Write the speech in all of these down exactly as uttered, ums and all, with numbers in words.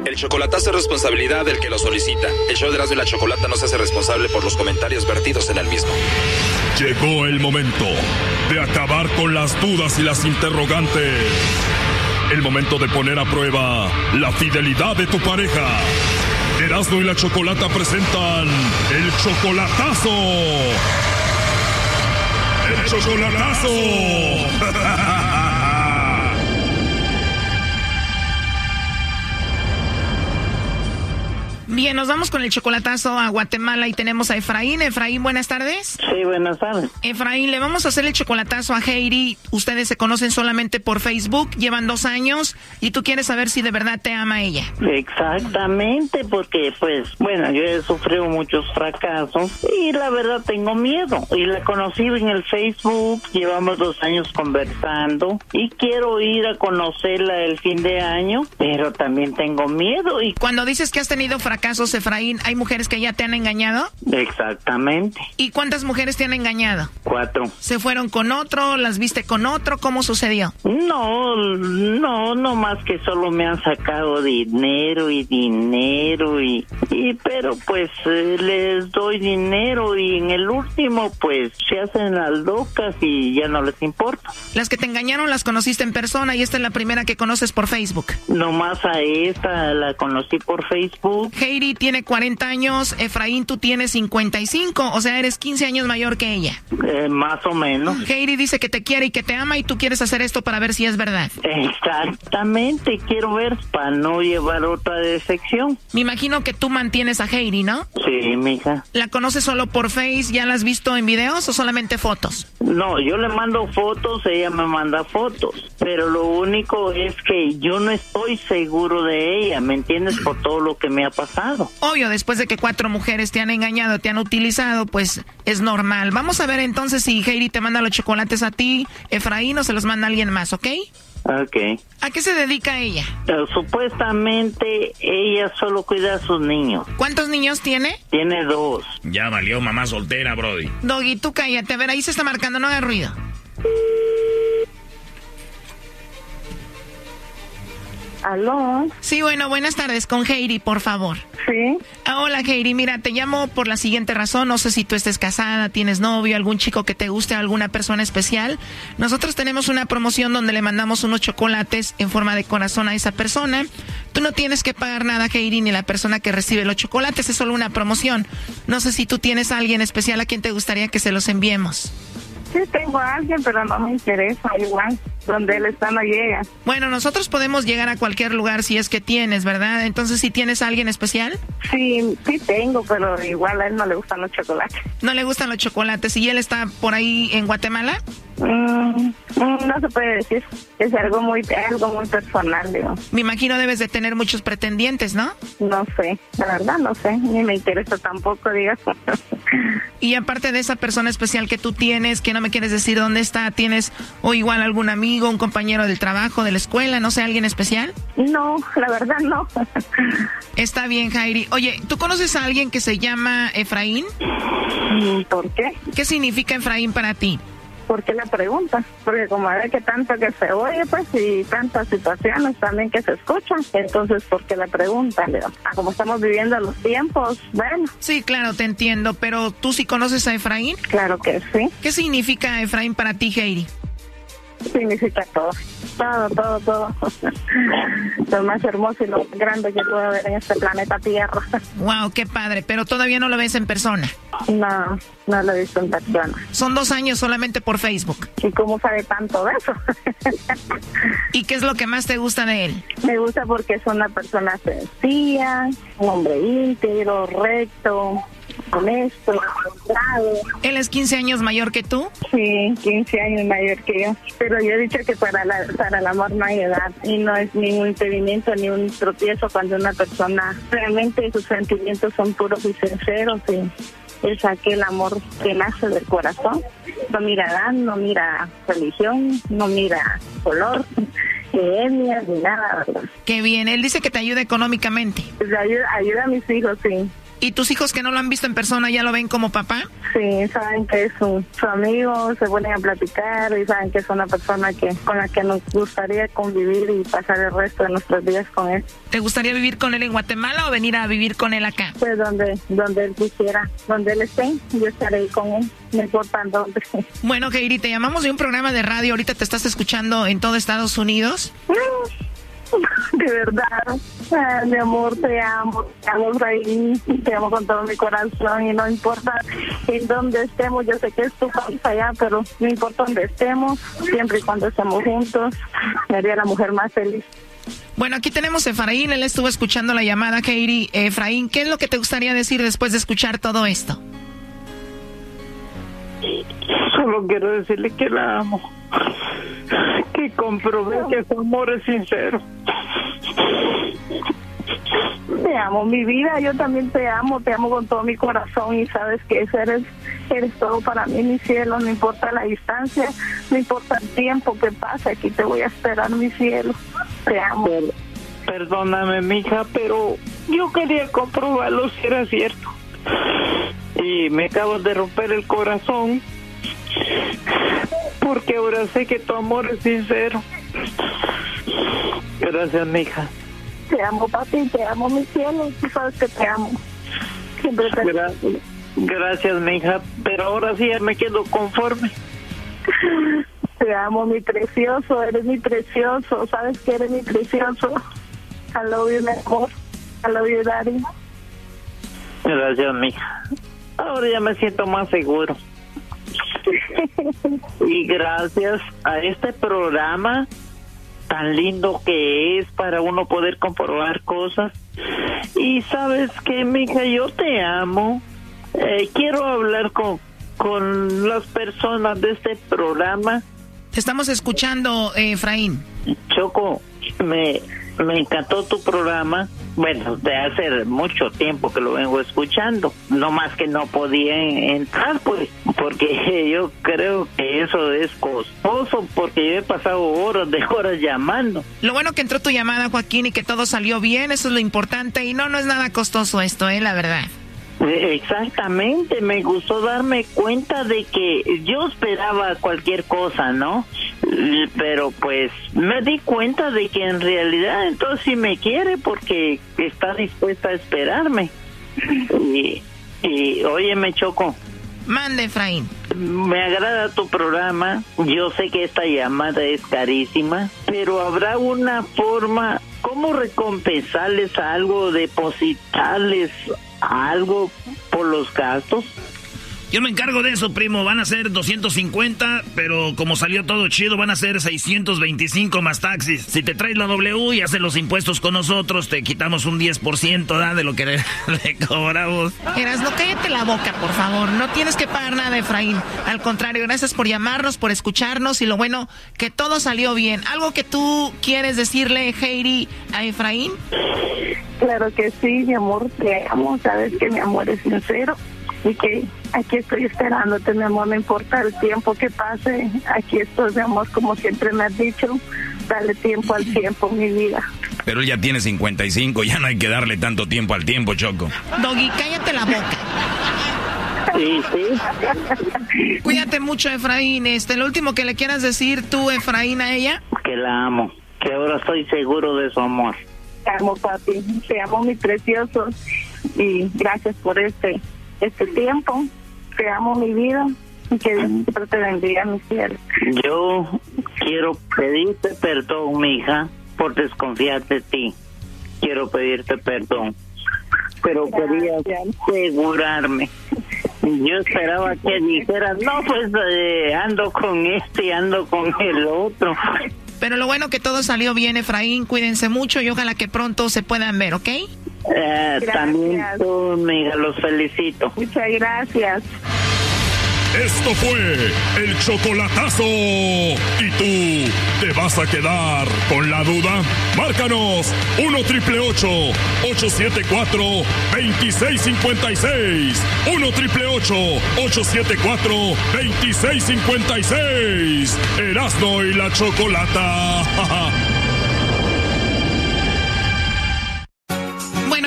El chocolatazo es responsabilidad del que lo solicita. El show de Erasmo y la Chocolata no se hace responsable por los comentarios vertidos en el mismo. Llegó el momento de acabar con las dudas y las interrogantes. El momento de poner a prueba la fidelidad de tu pareja. Erasmo y la Chocolata presentan el chocolatazo. ¡El chocolatazo! Bien, nos vamos con el chocolatazo a Guatemala y tenemos a Efraín. Efraín, buenas tardes. Sí, buenas tardes. Efraín, le vamos a hacer el chocolatazo a Heidi. Ustedes se conocen solamente por Facebook, llevan dos años y tú quieres saber si de verdad te ama ella. Exactamente, porque pues, bueno, yo he sufrido muchos fracasos y la verdad tengo miedo. Y la conocí en el Facebook, llevamos dos años conversando y quiero ir a conocerla el fin de año, pero también tengo miedo. Y cuando dices que has tenido fracasos, Efraín, ¿hay mujeres que ya te han engañado? Exactamente. ¿Y cuántas mujeres te han engañado? Cuatro. ¿Se fueron con otro? ¿Las viste con otro? ¿Cómo sucedió? No, no, no más que solo me han sacado dinero y dinero y, y pero pues eh, les doy dinero y en el último pues se hacen las locas y ya no les importa. Las que te engañaron las conociste en persona y esta es la primera que conoces por Facebook. Nomás a esta la conocí por Facebook. Heidi tiene cuarenta años, Efraín, tú tienes cincuenta y cinco, o sea, eres quince años mayor que ella. Eh, más o menos. Heidi dice que te quiere y que te ama y tú quieres hacer esto para ver si es verdad. Exactamente, quiero ver para no llevar otra decepción. Me imagino que tú mantienes a Heidi, ¿no? Sí, mija. ¿La conoces solo por Face? ¿Ya la has visto en videos o solamente fotos? No, yo le mando fotos, ella me manda fotos, pero lo único es que yo no estoy seguro de ella, ¿me entiendes? Por todo lo que me ha pasado. Obvio, después de que cuatro mujeres te han engañado, te han utilizado, pues es normal. Vamos a ver entonces si Heidi te manda los chocolates a ti, Efraín, o se los manda alguien más, ¿ok? Ok. ¿A qué se dedica ella? Uh, supuestamente ella solo cuida a sus niños. ¿Cuántos niños tiene? Tiene dos. Ya valió mamá soltera, brody. Doggy, tú cállate, a ver, ahí se está marcando, no hagas ruido. ¿Aló? Sí, bueno, buenas tardes, con Heidi, por favor. Sí. Ah, hola, Heidi, mira, te llamo por la siguiente razón. No sé si tú estés casada, tienes novio, algún chico que te guste, alguna persona especial. Nosotros tenemos una promoción donde le mandamos unos chocolates en forma de corazón a esa persona. Tú no tienes que pagar nada, Heidi, ni la persona que recibe los chocolates, es solo una promoción. No sé si tú tienes a alguien especial a quien te gustaría que se los enviemos. Sí, tengo a alguien, pero no me interesa, igual. Donde él está no llega. Bueno, nosotros podemos llegar a cualquier lugar si es que tienes, ¿verdad? Entonces, ¿sí tienes a alguien especial? Sí, sí tengo, pero igual a él no le gustan los chocolates. ¿No le gustan los chocolates? ¿Y él está por ahí en Guatemala? Mm, no se puede decir. Es algo muy, algo muy personal, digo. Me imagino debes de tener muchos pretendientes, ¿no? No sé, la verdad no sé. Ni me interesa tampoco, digas. Y aparte de esa persona especial que tú tienes, que no me quieres decir dónde está, ¿tienes o igual algún amigo, un compañero del trabajo, de la escuela, no sé, alguien especial? No, la verdad no. Está bien, Heidi. Oye, ¿tú conoces a alguien que se llama Efraín? ¿Por qué? ¿Qué significa Efraín para ti? ¿Por qué la pregunta? Porque como ve que tanto que se oye, pues, y tantas situaciones también que se escuchan, entonces, ¿por qué la pregunta? Como estamos viviendo los tiempos, bueno. Sí, claro, te entiendo, pero ¿tú sí conoces a Efraín? Claro que sí. ¿Qué significa Efraín para ti, Heidi? Significa todo, todo, todo, todo. Lo más hermoso y lo más grande que puede haber en este planeta Tierra. Wow, qué padre, pero todavía no lo ves en persona. No, no lo he visto en persona. Son dos años solamente por Facebook. ¿Y cómo sabe tanto de eso? ¿Y qué es lo que más te gusta de él? Me gusta porque es una persona sencilla, un hombre íntegro, recto, honesto, honrado. ¿Él es quince años mayor que tú? Sí, quince años mayor que yo. Pero yo he dicho que para, la, para el amor no hay edad y no es ningún impedimento ni un tropiezo cuando una persona realmente sus sentimientos son puros y sinceros y es aquel amor que nace del corazón. No mira edad, no mira religión, no mira color, ni etnia, ni nada, ¿verdad? Qué bien, él dice que te ayuda económicamente. Pues ayuda, ayuda a mis hijos, sí. ¿Y tus hijos que no lo han visto en persona ya lo ven como papá? Sí, saben que es su, su amigo, se ponen a platicar y saben que es una persona que con la que nos gustaría convivir y pasar el resto de nuestros días con él. ¿Te gustaría vivir con él en Guatemala o venir a vivir con él acá? Pues donde, donde él quisiera, donde él esté, yo estaré ahí con él, no importa dónde. Bueno, Heidi, te llamamos de un programa de radio, ahorita te estás escuchando en todo Estados Unidos. De verdad, ah, mi amor, te amo, te amo, Efraín, te amo con todo mi corazón y no importa en dónde estemos, yo sé que es tu país allá, pero no importa dónde estemos, siempre y cuando estemos juntos, me haría la mujer más feliz. Bueno, aquí tenemos a Efraín, él estuvo escuchando la llamada, Heidi. Efraín, ¿qué es lo que te gustaría decir después de escuchar todo esto? Solo quiero decirle que la amo, que comprobé que su amor es sincero. Te amo, mi vida, yo también te amo, te amo con todo mi corazón y sabes que eres, eres todo para mí, mi cielo, no importa la distancia, no importa el tiempo que pase, aquí te voy a esperar, mi cielo, te amo. Perdóname, mija, pero yo quería comprobarlo si era cierto. Y me acabas de romper el corazón, porque ahora sé que tu amor es sincero. Gracias, mija. Te amo, papi, te amo, mi cielo, tú sabes que te amo. Siempre te Gracias, gracias, mija, pero ahora sí ya me quedo conforme. Te amo, mi precioso, eres mi precioso, sabes que eres mi precioso. I love you, mi amor. I love you, daddy. Gracias, mija. Ahora ya me siento más seguro. Y gracias a este programa tan lindo que es para uno poder comprobar cosas. Y sabes que, mija, yo te amo. Eh, quiero hablar con, con las personas de este programa. Te estamos escuchando, eh, Efraín. Choco, me, me encantó tu programa. Bueno, de hace mucho tiempo que lo vengo escuchando, no más que no podía entrar, pues, porque yo creo que eso es costoso, porque yo he pasado horas de horas llamando. Lo bueno que entró tu llamada, Joaquín, y que todo salió bien, eso es lo importante, y no, no es nada costoso esto, eh, la verdad. Exactamente, me gustó darme cuenta de que yo esperaba cualquier cosa, ¿no? Pero pues me di cuenta de que en realidad entonces sí me quiere porque está dispuesta a esperarme. Y, y óyeme, Choco. Mande, Efraín. Me agrada tu programa, yo sé que esta llamada es carísima, pero habrá una forma, ¿cómo recompensarles algo, depositarles algo por los gastos? Yo me encargo de eso, primo. Van a ser doscientos cincuenta, pero como salió todo chido, van a ser seiscientos veinticinco más taxis. Si te traes la W y haces los impuestos con nosotros, te quitamos un diez por ciento ¿da? De lo que le, le cobramos. Erasno, cállate la boca, por favor. No tienes que pagar nada, Efraín. Al contrario, gracias por llamarnos, por escucharnos y lo bueno, que todo salió bien. ¿Algo que tú quieres decirle, Heidi, a Efraín? Claro que sí, mi amor, te amo, sabes que mi amor es sincero y que aquí estoy esperándote, mi amor, no importa el tiempo que pase, aquí estoy, mi amor, como siempre me has dicho, dale tiempo al tiempo, mi vida. Pero él ya tiene cincuenta y cinco, ya no hay que darle tanto tiempo al tiempo, Choco. Doggy, cállate la boca. Sí, sí. Cuídate mucho, Efraín. Este, lo último que le quieras decir tú, Efraín, a ella. Que la amo, que ahora estoy seguro de su amor. Te amo, papi, te amo, mi precioso, y gracias por este este tiempo, te amo, mi vida, y que Dios siempre te bendiga, mi cielo. Yo quiero pedirte perdón, mija, por desconfiar de ti. Quiero pedirte perdón, pero quería asegurarme. Yo esperaba que dijeras, no, pues eh, ando con este, ando con el otro. Pero lo bueno que todo salió bien, Efraín. Cuídense mucho y ojalá que pronto se puedan ver, ¿ok? Eh, también tú, amiga, los felicito. Muchas gracias. Esto fue el chocolatazo. ¿Y tú te vas a quedar con la duda? Márcanos uno triple ocho, ocho siete cuatro, dos seis cinco seis. uno triple ocho, ocho siete cuatro, dos seis cinco seis. Erasno y la Chocolata. Bueno, y recuerda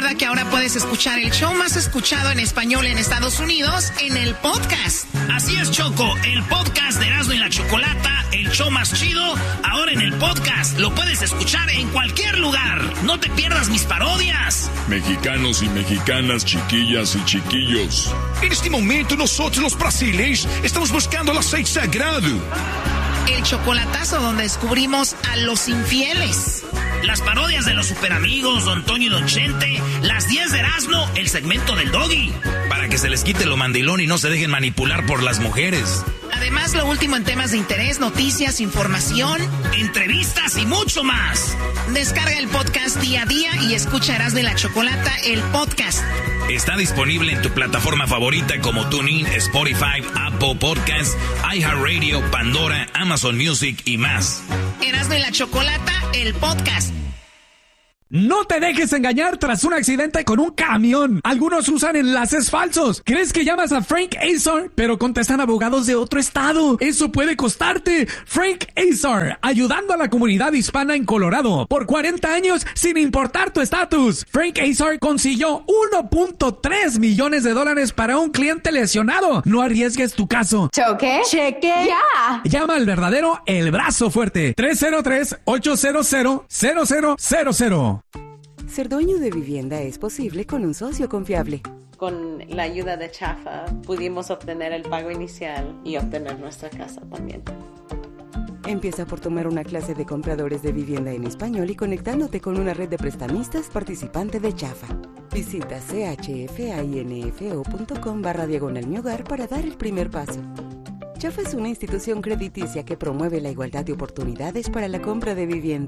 recuerda que ahora puedes escuchar el show más escuchado en español en Estados Unidos en el podcast. Así es, Choco, el podcast de Erasmo y la Chocolata, el show más chido, ahora en el podcast. Lo puedes escuchar en cualquier lugar. No te pierdas mis parodias. Mexicanos y mexicanas, chiquillas y chiquillos. En este momento nosotros los brasileños estamos buscando el aceite sagrado. El chocolatazo donde descubrimos a los infieles. Las parodias de los superamigos, Don Toño y Don Chente. Las diez de Erasmo, el segmento del Doggy. Para que se les quite lo mandilón y no se dejen manipular por las mujeres. Además, lo último en temas de interés, noticias, información, entrevistas y mucho más. Descarga el podcast día a día y escucha Erasmo y la Chocolata, el podcast. Está disponible en tu plataforma favorita como TuneIn, Spotify, Apple Podcasts, iHeartRadio, Pandora, Amazon Music y más. Erasmo y la Chocolata, el podcast. No te dejes engañar tras un accidente con un camión. Algunos usan enlaces falsos. ¿Crees que llamas a Frank Azar? Pero contestan abogados de otro estado. Eso puede costarte. Frank Azar, ayudando a la comunidad hispana en Colorado. Por cuarenta años, sin importar tu estatus. Frank Azar consiguió uno punto tres millones de dólares para un cliente lesionado. No arriesgues tu caso. ¿Choque? Cheque. Ya. Llama al verdadero El Brazo Fuerte. tres cero tres, ocho cero cero, cero cero cero cero. Ser dueño de vivienda es posible con un socio confiable. Con la ayuda de Chafa pudimos obtener el pago inicial y obtener nuestra casa también. Empieza por tomar una clase de compradores de vivienda en español y conectándote con una red de prestamistas participante de Chafa. Visita chfainfo.com barra diagonal mi hogar para dar el primer paso. Chafa es una institución crediticia que promueve la igualdad de oportunidades para la compra de vivienda.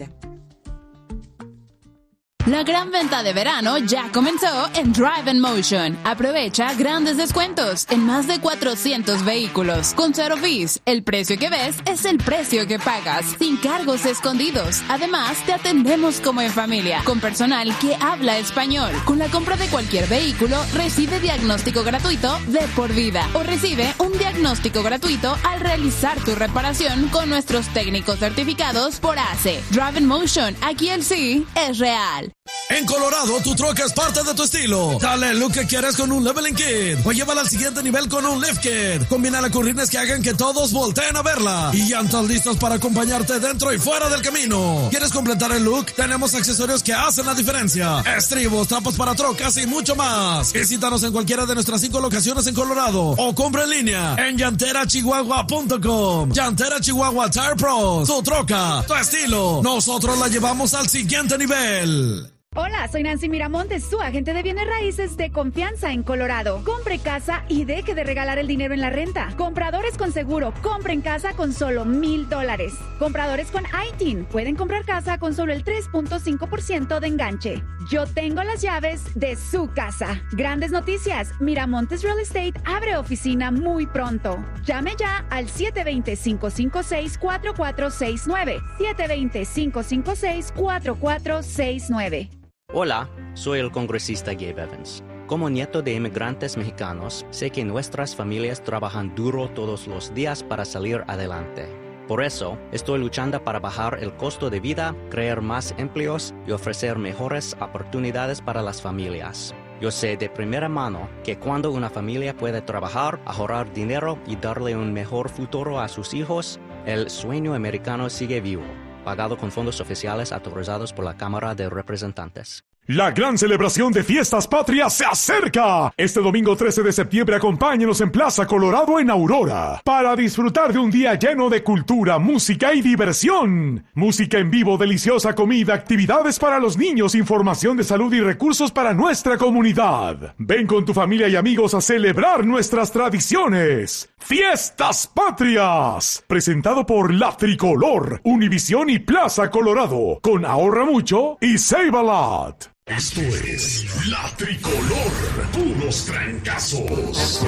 La gran venta de verano ya comenzó en Drive and Motion. Aprovecha grandes descuentos en más de cuatrocientos vehículos. Con cero fees, el precio que ves es el precio que pagas, sin cargos escondidos. Además, te atendemos como en familia, con personal que habla español. Con la compra de cualquier vehículo, recibe diagnóstico gratuito de por vida. O recibe un diagnóstico gratuito al realizar tu reparación con nuestros técnicos certificados por A C E. Drive and Motion, aquí el sí es real. En Colorado, tu troca es parte de tu estilo. Dale el look que quieres con un leveling kit o llévala al siguiente nivel con un lift kit. Combina con rines que hagan que todos volteen a verla y llantas listas para acompañarte dentro y fuera del camino. ¿Quieres completar el look? Tenemos accesorios que hacen la diferencia. Estribos, trapos para trocas y mucho más. Visítanos en cualquiera de nuestras cinco locaciones en Colorado o compra en línea en llantera chihuahua punto com. Llantera Chihuahua Tire Pros. Tu troca, tu estilo. Nosotros la llevamos al siguiente nivel. Hola, soy Nancy Miramontes, su agente de bienes raíces de confianza en Colorado. Compre casa y deje de regalar el dinero en la renta. Compradores con seguro, compren casa con solo mil dólares. Compradores con I T I N pueden comprar casa con solo el tres punto cinco por ciento de enganche. Yo tengo las llaves de su casa. Grandes noticias, Miramontes Real Estate abre oficina muy pronto. Llame ya al siete dos cero, cinco cinco seis, cuatro cuatro seis nueve. siete dos cero, cinco cinco seis, cuatro cuatro seis nueve. Hola, soy el congresista Gabe Evans. Como nieto de inmigrantes mexicanos, sé que nuestras familias trabajan duro todos los días para salir adelante. Por eso, estoy luchando para bajar el costo de vida, crear más empleos y ofrecer mejores oportunidades para las familias. Yo sé de primera mano que cuando una familia puede trabajar, ahorrar dinero y darle un mejor futuro a sus hijos, el sueño americano sigue vivo. Pagado con fondos oficiales autorizados por la Cámara de Representantes. La gran celebración de Fiestas Patrias se acerca. Este domingo trece de septiembre acompáñenos en Plaza Colorado en Aurora para disfrutar de un día lleno de cultura, música y diversión. Música en vivo, deliciosa comida, actividades para los niños, información de salud y recursos para nuestra comunidad. Ven con tu familia y amigos a celebrar nuestras tradiciones. Fiestas Patrias, presentado por La Tricolor, Univisión y Plaza Colorado, con Ahorra Mucho y Save a Lot. Esto es La Tricolor, puros trancazos.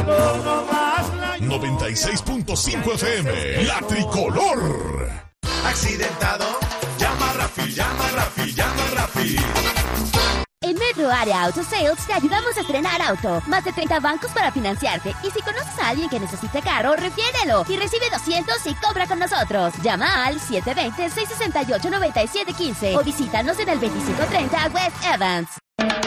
noventa y seis punto cinco F M, La Tricolor. Accidentado, llama a Rafi, llama a Rafi, llama a Rafi. En Metro Area Auto Sales te ayudamos a estrenar auto. Más de treinta bancos para financiarte. Y si conoces a alguien que necesite carro, refiérelo. Y recibe doscientos y compra con nosotros. Llama al siete dos cero, seis seis ocho, nueve siete uno cinco o visítanos en el veinticinco treinta West Evans.